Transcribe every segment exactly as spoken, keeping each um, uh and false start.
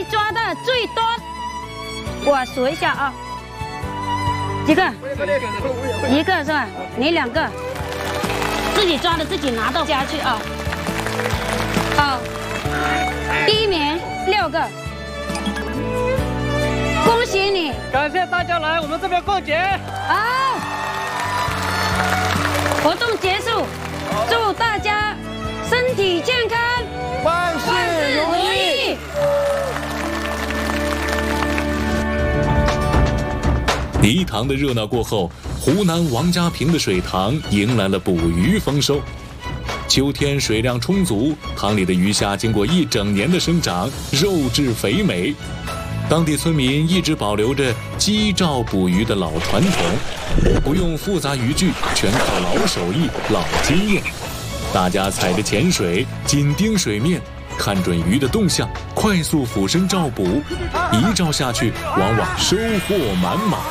抓的最多，我数一下啊，几个？一个是吧？你两个，自己抓的自己拿到家去啊。好，第一名六个，恭喜你！ 感谢大家来我们这边过节。 好，活动结束，祝大家身体健康， 万事如意。 泥塘的热闹过后，湖南王家坪的水塘迎来了捕鱼丰收。秋天水量充足，塘里的鱼虾经过一整年的生长，肉质肥美。当地村民一直保留着鸡罩捕鱼的老传统，不用复杂渔具，全靠老手艺、老经验。大家踩着潜水，紧盯水面，看准鱼的动向，快速俯身照捕，一照下去，往往收获满满。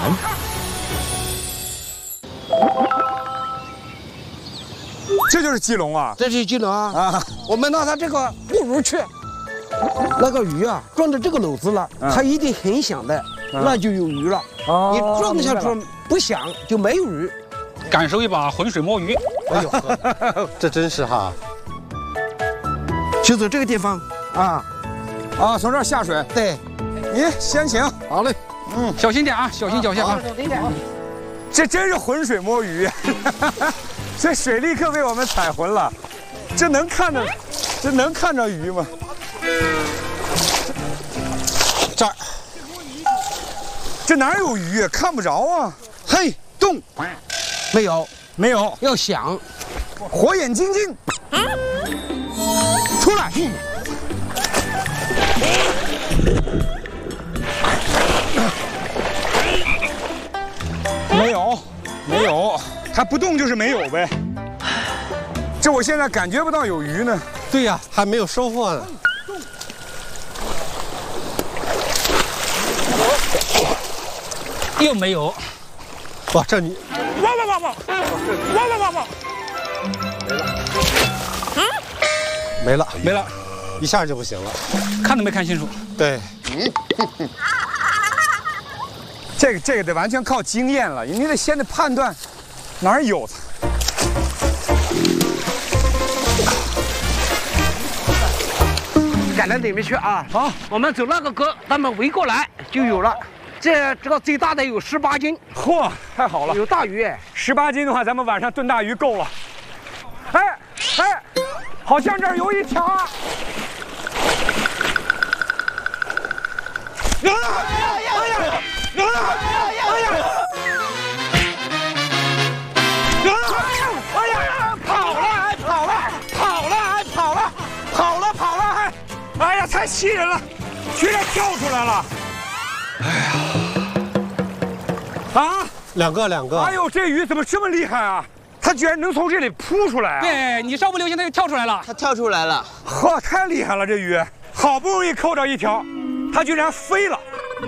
这就是鸡笼啊！ 这是鸡笼啊！啊，我们拿它这个不如去，那个鱼啊，装着这个篓子了，嗯、它一定很响的，嗯、那就有鱼了。哦、你装下去不响就没有鱼。 感受一把浑水摸鱼。 哎呦，这真是哈！就走这个地方啊， 啊，从这儿下水。 对， 你先行。 好嘞。 嗯，小心点啊，小心脚下啊。 这真是浑水摸鱼。这水立刻被我们踩浑了，这能看着，这能看着鱼吗？ 这儿， 这哪有鱼？看不着啊！ 嘿，动，没有， 没有， 要响， 火眼金睛，出来！没有，没有。它不动就是没有呗，这我现在感觉不到有鱼呢。 对呀，还没有收获呢。 又没有。 哇，这你， 哇哇哇哇，哇哇哇哇， 没了， 没了， 一下就不行了， 看都没看清楚。 对。 这个这个得完全靠经验了，你得先得判断。哪儿有？ 赶到里面去啊！ 好， 我们走那个沟，他们围过来就有了。这这个最大的有十八斤， 嚯，太好了！ 有大鱼哎！ 十八斤的话，咱们晚上炖大鱼够了。哎哎，好像这儿有一条啊！有了！哎呀！有了！哎呀！有了！哎呀，跑了，还跑了，跑了，还跑了，跑了，跑了，还，哎呀，太气人了，居然跳出来了！哎呀，啊， 两个，两个。 哎呦，这鱼怎么这么厉害啊？它居然能从这里扑出来啊！ 对你稍不留心，它就跳出来了。 它跳出来了， 呵，太厉害了，这鱼好不容易扣着一条，它居然飞了。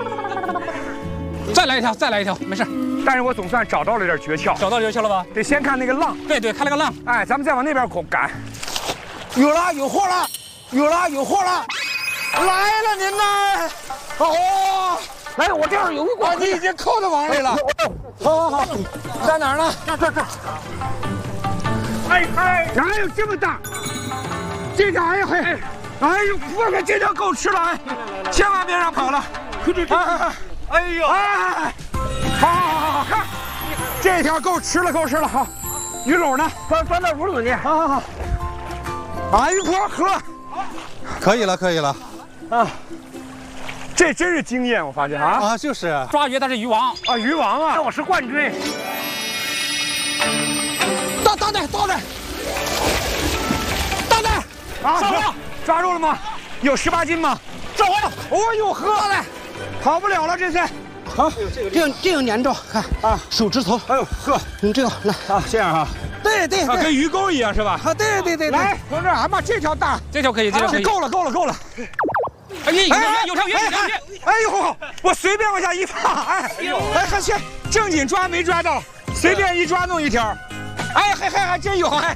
再来一条，再来一条，没事。 但是我总算找到了点诀窍， 找到诀窍了吧？ 得先看那个浪。 对对，看那个浪。 哎，咱们再往那边赶。 有了，有货了，有了，有货了， 来了您呢！哦， 来，我这儿有一管， 你已经扣到网里了。好好好，在哪儿呢？ 这这这。 哎哎，哪有这么大？这条哎呀嘿，哎呦，我看这条够吃了哎，千万别让跑了。哎哎呦哎，好好好好看，这条够吃了够吃了好，鱼篓呢？ 装装到屋里去。 好好好，哎一波喝， 可以了可以了， 啊，这真是经验，我发现啊啊就是抓鱼他是鱼王啊鱼王啊， 我是冠军。大大的大的大的啊， 上了， 抓住了吗？有十八斤吗？ 抓完了， 哦呦呵，大的，跑不了了这次。好， 这样这样粘着，看啊，手指头。 哎呦呵， 你这个来啊，这样啊。 对对对， 跟鱼钩一样是吧？ 啊，对对对， 来，同志，俺把这条大， 这条可以，这条可以， 够了，够了，够了。 哎，有有条鱼，有条鱼。 哎呦，我随便往下一放，哎，哎，还行，正经抓没抓到，随便一抓弄一条，哎，还还还真有，哎。